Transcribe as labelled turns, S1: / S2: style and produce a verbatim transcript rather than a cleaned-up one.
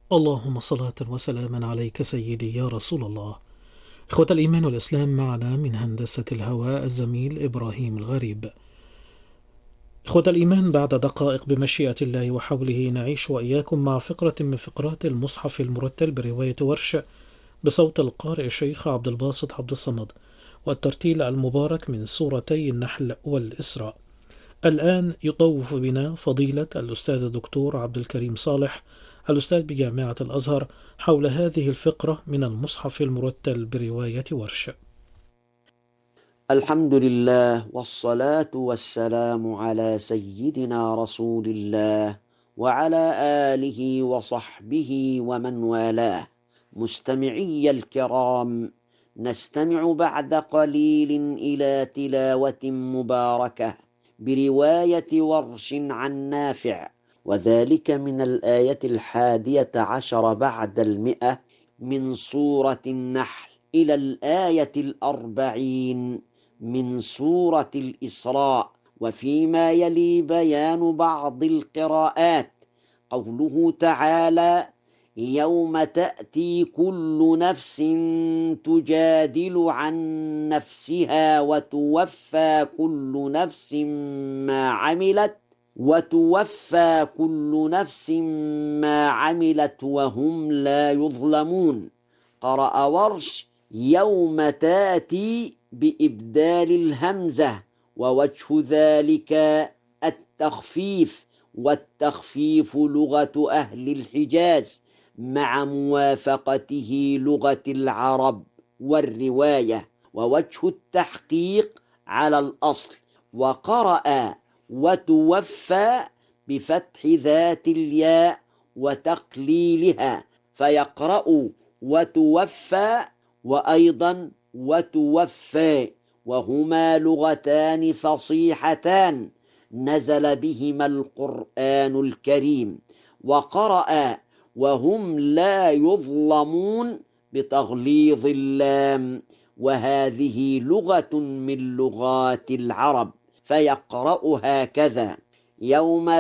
S1: اللهم صلاة وسلاما عليك سيدي يا رسول الله. إخوة الإيمان والإسلام، معنا من هندسة الهواء الزميل إبراهيم الغريب. إخوة الإيمان، بعد دقائق بمشيئة الله وحوله نعيش وإياكم مع فقرة من فقرات المصحف المرتل برواية ورش بصوت القارئ الشيخ عبد الباسط عبد الصمد، والترتيل المبارك من سورتي النحل والإسراء. الآن يطوف بنا فضيلة الأستاذ الدكتور عبد الكريم صالح، الأستاذ بجامعة الأزهر، حول هذه الفقرة من المصحف المرتل برواية ورش.
S2: الحمد لله والصلاة والسلام على سيدنا رسول الله وعلى آله وصحبه ومن والاه. مستمعي الكرام، نستمع بعد قليل إلى تلاوة مباركة برواية ورش عن نافع، وذلك من الآية الحادية عشر بعد المئة من سورة النحل إلى الآية الأربعين من سورة الإسراء. وفيما يلي بيان بعض القراءات. قوله تعالى: يوم تأتي كل نفس تجادل عن نفسها وتوفى كل نفس ما عملت وتوفى كل نفس ما عملت وهم لا يظلمون. قرأ ورش: يوم تاتي بإبدال الهمزة، ووجه ذلك التخفيف، والتخفيف لغة أهل الحجاز مع موافقته لغة العرب والرواية، ووجه التحقيق على الأصل. وقرأ وتوفى بفتح ذات الياء وتقليلها، فيقرأ وتوفى وأيضا وتوفى، وهما لغتان فصيحتان نزل بهما القرآن الكريم. وقرأ وهم لا يظلمون بتغليظ اللام، وهذه لغة من لغات العرب، فيقرأ هكذا: يوم